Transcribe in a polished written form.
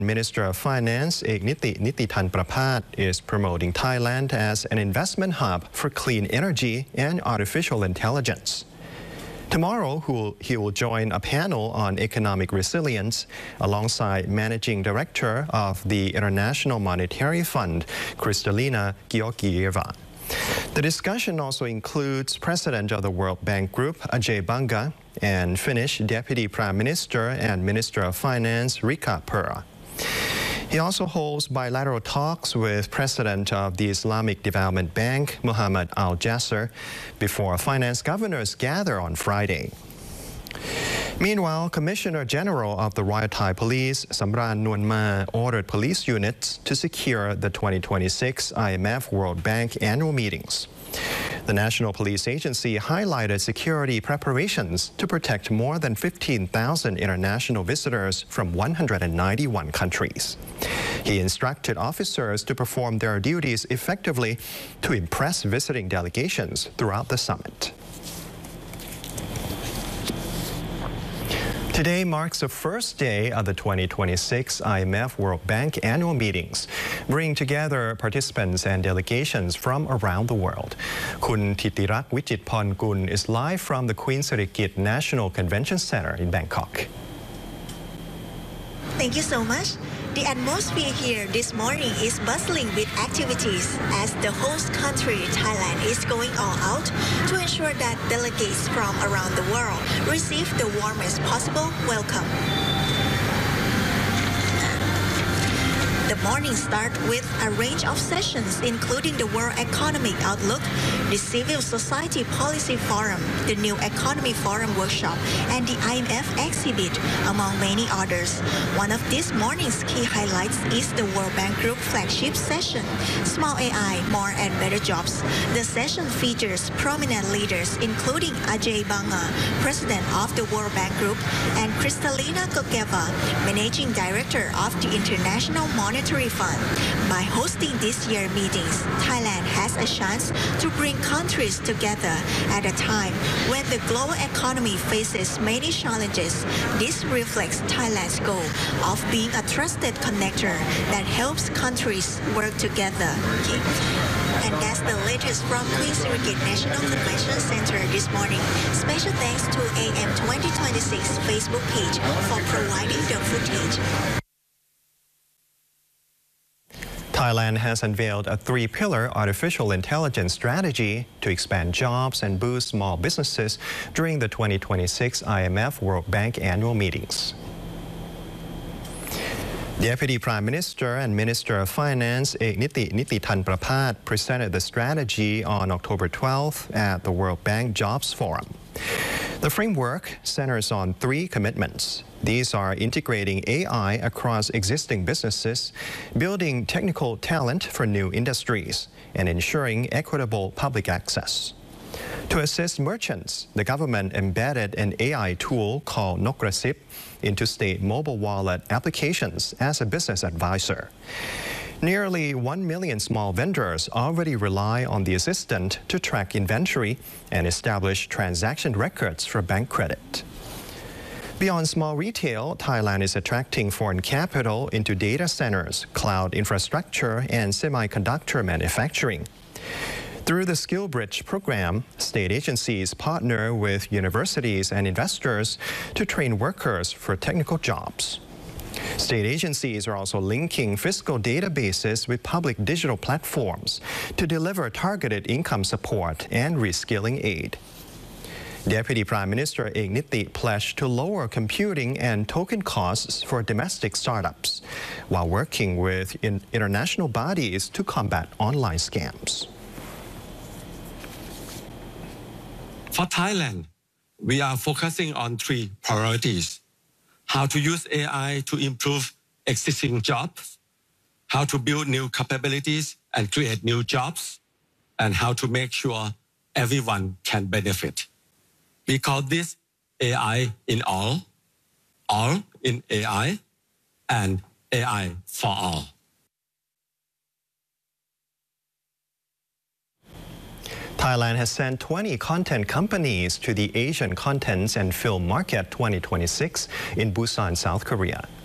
Minister of Finance, Ekniti Nititan Prapat, is promoting Thailand as an investment hub for clean energy and artificial intelligence. Tomorrow, he will join a panel on economic resilience alongside Managing Director of the International Monetary Fund, Kristalina Georgieva. The discussion also includes President of the World Bank Group, Ajay Banga, and Finnish Deputy Prime Minister and Minister of Finance, Riikka Purra. He also holds bilateral talks with President of the Islamic Development Bank, Mohammed Al Jasser, before finance governors gather on Friday. Meanwhile, Commissioner General of the Royal Thai Police, Samran Nuanma, ordered police units to secure the 2026 IMF World Bank annual meetings. The National Police Agency highlighted security preparations to protect more than 15,000 international visitors from 191 countries. He instructed officers to perform their duties effectively to impress visiting delegations throughout the summit. Today marks the first day of the 2026 IMF World Bank annual meetings, bringing together participants and delegations from around the world. Kun Thitirak Wichitphornkul is live from the Queen Sirikit National Convention Center in Bangkok. Thank you so much. The atmosphere here this morning is bustling with activities as the host country, Thailand, is going all out to ensure that delegates from around the world receive the warmest possible welcome. The morning starts with a range of sessions including the World Economic Outlook, the Civil Society Policy Forum, the New Economy Forum Workshop, and the IMF exhibit, among many others. One of this morning's key highlights is the World Bank Group flagship session, Small AI, More and Better Jobs. The session features prominent leaders including Ajay Banga, President of the World Bank Group, and Kristalina Georgieva, Managing Director of the International Monetary Fund. By hosting this year's meetings, Thailand has a chance to bring countries together at a time when the global economy faces many challenges. This reflects Thailand's goal of being a trusted connector that helps countries work together. And that's the latest from Queen Sirikit National Convention Center this morning. Special thanks to AM 2026 Facebook page for providing the footage. Thailand has unveiled a three-pillar artificial intelligence strategy to expand jobs and boost small businesses during the 2026 IMF World Bank annual meetings. Deputy Prime Minister and Minister of Finance Ekniti Nititan Prapat presented the strategy on October 12th at the World Bank Jobs Forum. The framework centers on three commitments. These are integrating AI across existing businesses, building technical talent for new industries, and ensuring equitable public access. To assist merchants, the government embedded an AI tool called Nokrasip into state mobile wallet applications as a business advisor. Nearly 1 million small vendors already rely on the assistant to track inventory and establish transaction records for bank credit. Beyond small retail, Thailand is attracting foreign capital into data centers, cloud infrastructure, and semiconductor manufacturing. Through the SkillBridge program, state agencies partner with universities and investors to train workers for technical jobs. State agencies are also linking fiscal databases with public digital platforms to deliver targeted income support and reskilling aid. Deputy Prime Minister Ekniti pledged to lower computing and token costs for domestic startups, while working with international bodies to combat online scams. For Thailand, we are focusing on three priorities: how to use AI to improve existing jobs, how to build new capabilities and create new jobs, and how to make sure everyone can benefit. We call this AI in all in AI, and AI for all. Thailand has sent 20 content companies to the Asian Contents and Film Market 2026 in Busan, South Korea.